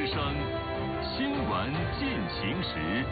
之声新闻进行时。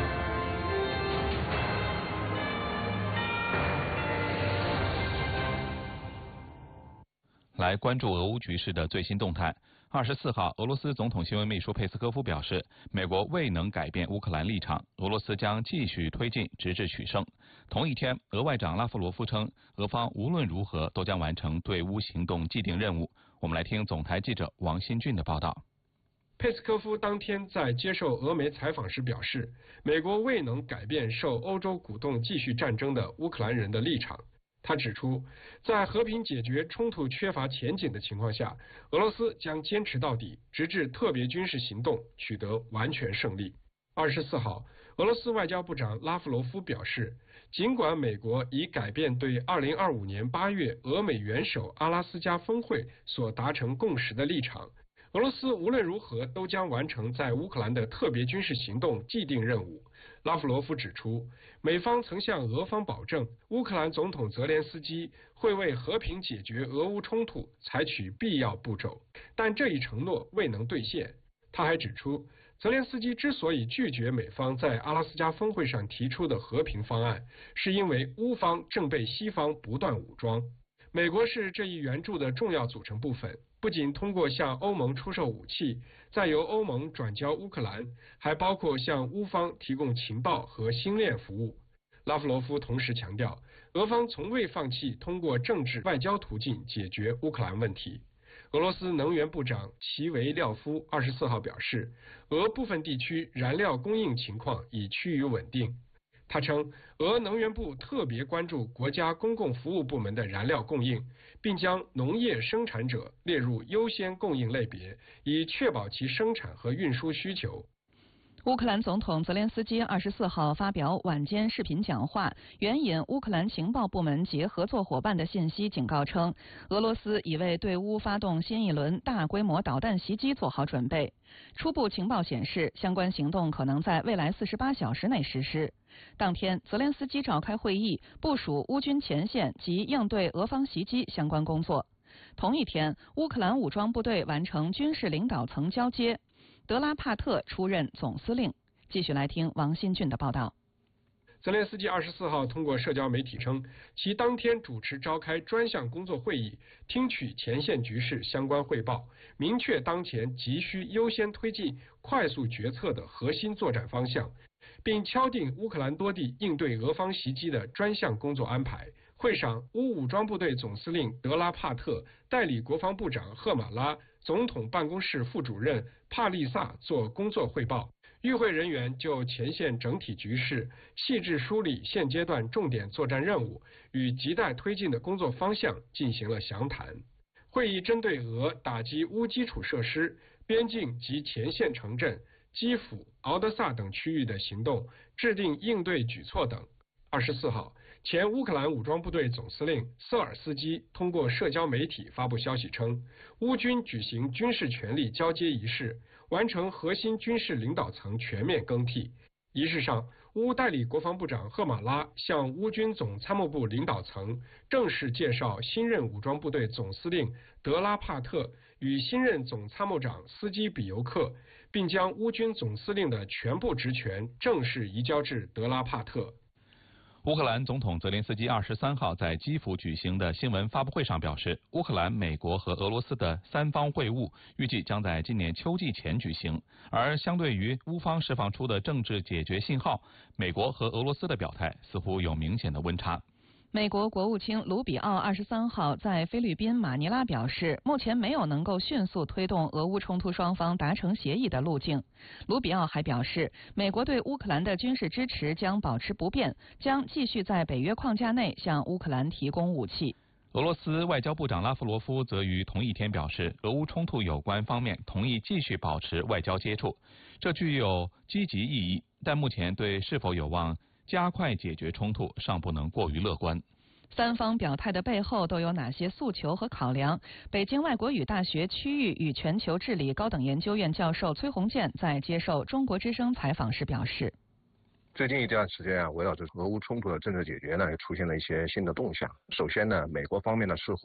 来关注俄乌局势的最新动态。24号，俄罗斯总统新闻秘书佩斯科夫表示，美国未能改变乌克兰立场，俄罗斯将继续推进，直至取胜。同一天，俄外长拉夫罗夫称，俄方无论如何都将完成对乌行动既定任务。我们来听总台记者王新俊的报道。 佩斯科夫当天在接受俄媒采访时表示，美国未能改变受欧洲鼓动继续战争的乌克兰人的立场。他指出，在和平解决冲突缺乏前景的情况下，俄罗斯将坚持到底，直至特别军事行动取得完全胜利。24号，俄罗斯外交部长拉夫罗夫表示，尽管美国已改变对2025年8月俄美元首阿拉斯加峰会所达成共识的立场，俄罗斯无论如何都将完成在乌克兰的特别军事行动既定任务。拉夫罗夫指出，美方曾向俄方保证，乌克兰总统泽连斯基会为和平解决俄乌冲突采取必要步骤，但这一承诺未能兑现。他还指出，泽连斯基之所以拒绝美方在阿拉斯加峰会上提出的和平方案，是因为乌方正被西方不断武装。美国是这一援助的重要组成部分，不仅通过向欧盟出售武器，再由欧盟转交乌克兰，还包括向乌方提供情报和星链服务。拉夫罗夫同时强调，俄方从未放弃通过政治外交途径解决乌克兰问题。俄罗斯能源部长齐维廖夫24号表示，俄部分地区燃料供应情况已趋于稳定。他称，俄能源部特别关注国家公共服务部门的燃料供应，并将农业生产者列入优先供应类别，以确保其生产和运输需求。 乌克兰总统泽连斯基24号发表晚间视频讲话，援引乌克兰情报部门及合作伙伴的信息，警告称，俄罗斯已为对乌发动新一轮大规模导弹袭击做好准备。初步情报显示，相关行动可能在未来48小时内实施。当天，泽连斯基召开会议，部署乌军前线及应对俄方袭击相关工作。同一天，乌克兰武装部队完成军事领导层交接，德拉帕特出任总司令。继续来听王新俊的报道。 泽连斯基24号通过社交媒体称，其当天主持召开专项工作会议，听取前线局势相关汇报，明确当前急需优先推进快速决策的核心作战方向，并敲定乌克兰多地应对俄方袭击的专项工作安排。会上，乌武装部队总司令德拉帕特、代理国防部长赫马拉、总统办公室副主任帕利萨做工作汇报。与会人员就前线整体局势细致梳理现阶段重点作战任务与亟待推进的工作方向进行了详谈。会议针对俄打击乌基础设施、边境及前线城镇、基辅、敖德萨等区域的行动制定应对举措等。24号，前乌克兰武装部队总司令瑟尔斯基通过社交媒体发布消息称，乌军举行军事权力交接仪式，完成核心军事领导层全面更替。仪式上，乌代理国防部长赫马拉向乌军总参谋部领导层正式介绍新任武装部队总司令德拉帕特与新任总参谋长斯基比尤克，并将乌军总司令的全部职权正式移交至德拉帕特。 乌克兰总统泽连斯基23号在基辅举行的新闻发布会上表示，乌克兰、美国和俄罗斯的三方会晤预计将在今年秋季前举行。而相对于乌方释放出的政治解决信号，美国和俄罗斯的表态似乎有明显的温差。 美国国务卿卢比奥23号在菲律宾马尼拉表示，目前没有能够迅速推动俄乌冲突双方达成协议的路径。卢比奥还表示，美国对乌克兰的军事支持将保持不变，将继续在北约框架内向乌克兰提供武器。 俄罗斯外交部长拉夫罗夫则于同一天表示，俄乌冲突有关方面同意继续保持外交接触，这具有积极意义，但目前对是否有望加快解决冲突尚不能过于乐观。 三方表态的背后都有哪些诉求和考量？北京外国语大学区域与全球治理高等研究院教授崔洪建在接受中国之声采访时表示， 最近一段时间围绕着俄乌冲突的政治解决呢，也出现了一些新的动向。首先呢，美国方面呢似乎